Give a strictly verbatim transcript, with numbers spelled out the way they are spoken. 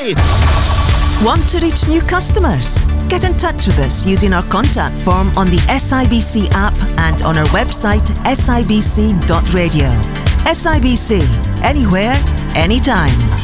Hey! Want to reach new customers? Get in touch with us using our contact form on the S I B C app and on our website s i b c dot radio. S I B C, anywhere, anytime.